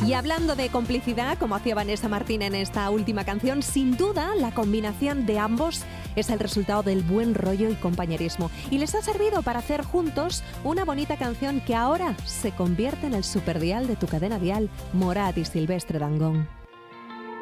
Y hablando de complicidad, como hacía Vanessa Martín en esta última canción, sin duda la combinación de ambos es el resultado del buen rollo y compañerismo. Y les ha servido para hacer juntos una bonita canción que ahora se convierte en el superdial de tu cadena dial, Morat y Silvestre Dangond.